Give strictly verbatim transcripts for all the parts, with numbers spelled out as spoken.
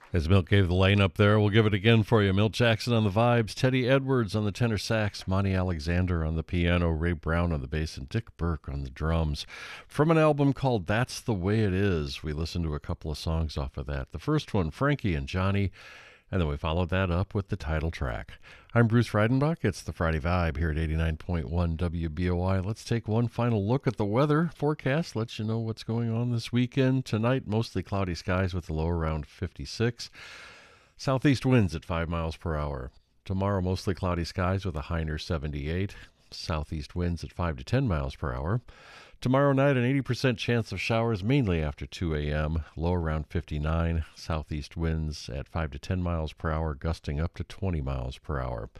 As Milt gave the lane up there, we'll give it again for you. Milt Jackson on the vibes, Teddy Edwards on the tenor sax, Monty Alexander on the piano, Ray Brown on the bass, and Dick Burke on the drums. From an album called That's the Way It Is, we listened to a couple of songs off of that. The first one, Frankie and Johnny, and then we followed that up with the title track. I'm Bruce Freidenbach. It's the Friday Vibe here at eighty-nine point one W B O I. Let's take one final look at the weather forecast. Let you know what's going on this weekend. Tonight, mostly cloudy skies with a low around fifty-six. Southeast winds at five miles per hour. Tomorrow, mostly cloudy skies with a high near seventy-eight. Southeast winds at five to ten miles per hour. Tomorrow night, an eighty percent chance of showers, mainly after two a.m., low around fifty-nine. Southeast winds at five to ten miles per hour, gusting up to twenty miles per hour.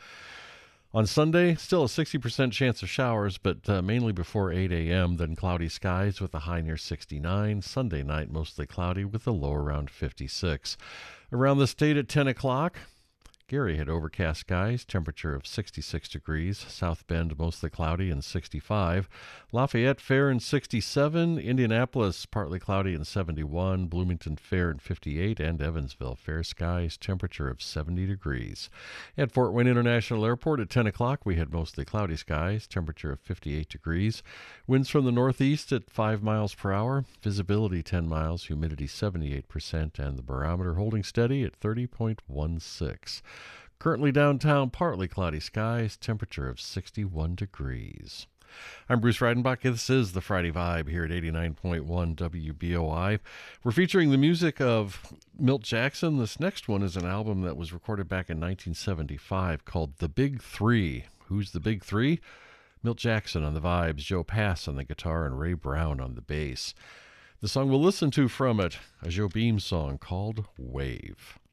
On Sunday, still a sixty percent chance of showers, but uh, mainly before eight a.m., then cloudy skies with a high near sixty-nine. Sunday night, mostly cloudy with a low around fifty-six. Around the state at ten o'clock, Gary had overcast skies, temperature of sixty-six degrees. South Bend mostly cloudy and sixty-five. Lafayette fair and sixty-seven. Indianapolis partly cloudy and seventy-one. Bloomington fair and fifty-eight. And Evansville fair skies, temperature of seventy degrees. At Fort Wayne International Airport at ten o'clock, we had mostly cloudy skies, temperature of fifty-eight degrees. Winds from the northeast at five miles per hour. Visibility ten miles, humidity seventy-eight percent, and the barometer holding steady at thirty point one six. Currently downtown, partly cloudy skies, temperature of sixty-one degrees. I'm Bruce Reidenbach. This is the Friday Vibe here at eighty-nine point one W B O I. We're featuring the music of Milt Jackson. This next one is an album that was recorded back in nineteen seventy-five called The Big Three. Who's the Big Three? Milt Jackson on the vibes, Joe Pass on the guitar, and Ray Brown on the bass. The song we'll listen to from it, a Joe Beam song called Wave.